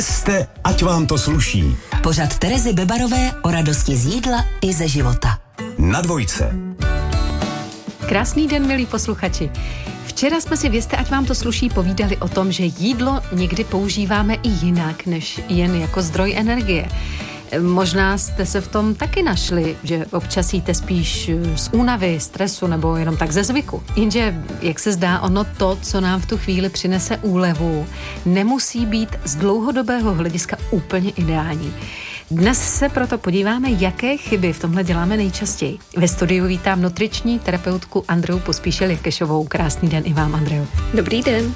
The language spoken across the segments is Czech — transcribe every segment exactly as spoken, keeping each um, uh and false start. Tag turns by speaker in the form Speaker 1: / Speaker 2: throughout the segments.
Speaker 1: Jste, ať vám to sluší.
Speaker 2: Pořad Terezy Bebarové o radosti z jídla i ze života.
Speaker 1: Na dvojce.
Speaker 3: Krásný den, milí posluchači. Včera jsme si v Jste, ať vám to sluší, povídali o tom, že jídlo někdy používáme i jinak, než jen jako zdroj energie. Možná jste se v tom taky našli, že občas jíte spíš z únavy, stresu nebo jenom tak ze zvyku. Jenže, jak se zdá, ono to, co nám v tu chvíli přinese úlevu, nemusí být z dlouhodobého hlediska úplně ideální. Dnes se proto podíváme, jaké chyby v tomhle děláme nejčastěji. Ve studiu vítám nutriční terapeutku Andreu Pospíšil-Jakešovou. Krásný den i vám, Andreu.
Speaker 4: Dobrý den.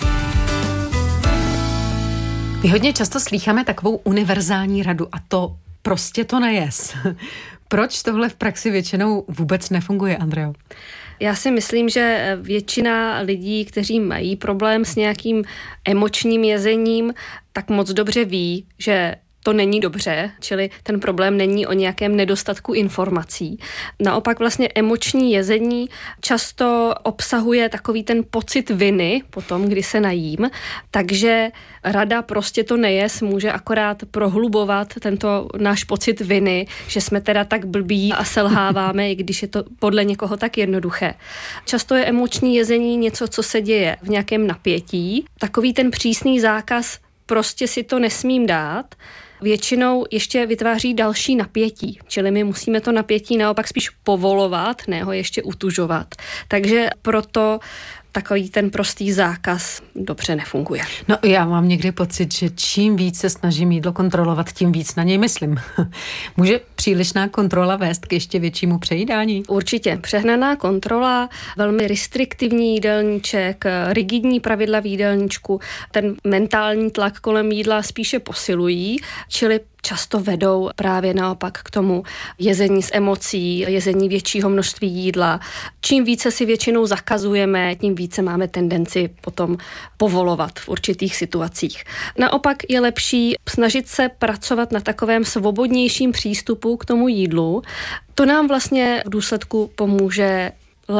Speaker 3: My hodně často slýcháme takovou univerzální radu a to prostě to nejes. Proč tohle v praxi většinou vůbec nefunguje, Andreo?
Speaker 4: Já si myslím, že většina lidí, kteří mají problém s nějakým emočním jezením, tak moc dobře ví, že to není dobře, čili ten problém není o nějakém nedostatku informací. Naopak vlastně emoční jezení často obsahuje takový ten pocit viny potom, kdy se najím, takže rada prostě to nejes může akorát prohlubovat tento náš pocit viny, že jsme teda tak blbí a selháváme, i když je to podle někoho tak jednoduché. Často je emoční jezení něco, co se děje v nějakém napětí. Takový ten přísný zákaz prostě si to nesmím dát, většinou ještě vytváří další napětí, čili my musíme to napětí naopak spíš povolovat, ne ho ještě utužovat. Takže proto takový ten prostý zákaz dobře nefunguje.
Speaker 3: No já mám někdy pocit, že čím víc se snažím jídlo kontrolovat, tím víc na něj myslím. Může přílišná kontrola vést k ještě většímu přejídání?
Speaker 4: Určitě. Přehnaná kontrola, velmi restriktivní jídelníček, rigidní pravidla v jídelníčku, ten mentální tlak kolem jídla spíše posilují, čili často vedou právě naopak k tomu jezení z emocí, jezení většího množství jídla. Čím více si většinou zakazujeme, tím více máme tendenci potom povolovat v určitých situacích. Naopak je lepší snažit se pracovat na takovém svobodnějším přístupu k tomu jídlu. To nám vlastně v důsledku pomůže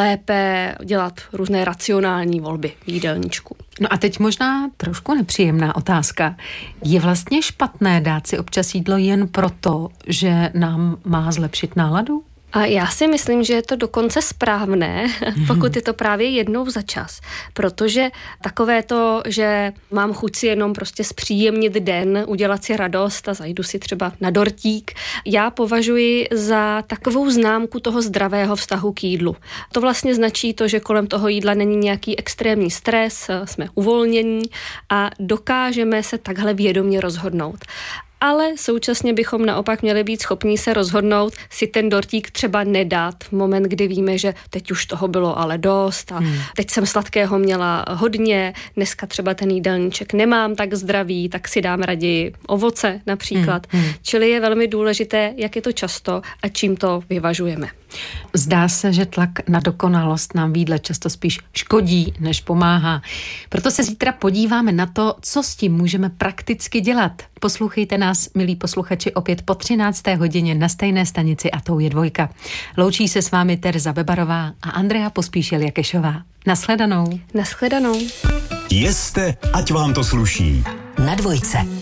Speaker 4: lépe dělat různé racionální volby v jídelníčku.
Speaker 3: No a teď možná trošku nepříjemná otázka. Je vlastně špatné dát si občas jídlo jen proto, že nám má zlepšit náladu?
Speaker 4: A já si myslím, že je to dokonce správné, pokud je to právě jednou za čas. Protože takové to, že mám chuť si jenom prostě zpříjemnit den, udělat si radost a zajdu si třeba na dortík, já považuji za takovou známku toho zdravého vztahu k jídlu. To vlastně značí to, že kolem toho jídla není nějaký extrémní stres, jsme uvolnění a dokážeme se takhle vědomě rozhodnout. Ale současně bychom naopak měli být schopní se rozhodnout si ten dortík třeba nedat v moment, kdy víme, že teď už toho bylo ale dost a hmm. teď jsem sladkého měla hodně, dneska třeba ten jídelníček nemám tak zdravý, tak si dám raději ovoce například. Hmm. Hmm. Čili je velmi důležité, jak je to často a čím to vyvažujeme.
Speaker 3: Zdá se, že tlak na dokonalost nám v jídle často spíš škodí, než pomáhá. Proto se zítra podíváme na to, co s tím můžeme prakticky dělat. Poslouchejte nás, milí posluchači, opět po třinácté hodině na stejné stanici a tou je dvojka. Loučí se s vámi Tereza Bebarová a Andrea Pospíšil-Jakešová. Nashledanou.
Speaker 4: Nashledanou.
Speaker 1: Jste, ať vám to sluší.
Speaker 2: Na dvojce.